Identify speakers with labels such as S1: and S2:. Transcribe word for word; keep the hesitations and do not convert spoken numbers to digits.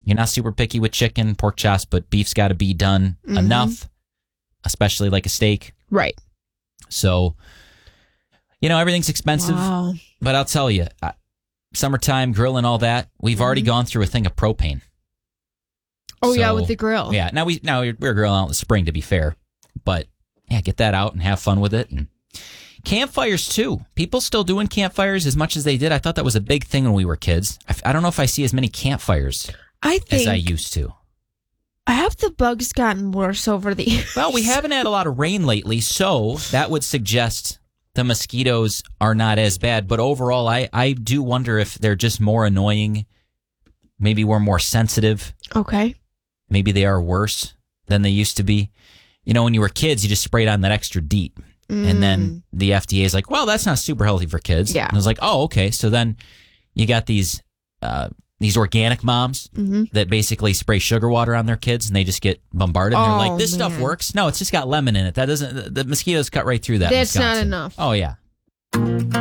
S1: You're not super picky with chicken, pork chops, but beef's got to be done
S2: Mm-hmm.
S1: enough, especially like a steak.
S2: Right.
S1: So, you know, everything's expensive.
S2: Wow.
S1: But I'll tell you, uh, summertime grill and all that, we've
S2: Mm-hmm.
S1: already gone through a thing of propane.
S2: Oh, yeah,
S1: So,
S2: with the grill.
S1: Yeah. Now, we, now we're grilling out in the spring, to be fair. But, yeah, get that out and have fun with it. And campfires, too. People still doing campfires as much as they did. I thought that was a big thing when we were kids. I, I don't know if I see as many campfires
S2: I think
S1: as I used to.
S2: have the bugs gotten worse over the years?
S1: Well, we haven't had a lot of rain lately, so that would suggest the mosquitoes are not as bad. But overall, I, I do wonder if they're just more annoying. Maybe we're more sensitive.
S2: Okay.
S1: Maybe they are worse than they used to be. You know, when you were kids, you just sprayed on that extra DEET.
S2: Mm.
S1: And then the F D A is like, well, that's not super healthy for kids.
S2: Yeah.
S1: And I was like, oh, okay. So then you got these uh, these organic moms
S2: Mm-hmm.
S1: that basically spray sugar water on their kids and they just get bombarded. And they're
S2: Oh,
S1: like, this stuff
S2: man.
S1: works. No, it's just got lemon in it. That doesn't, the mosquitoes cut right through that. in
S2: That's not
S1: Wisconsin.
S2: enough.
S1: Oh, yeah.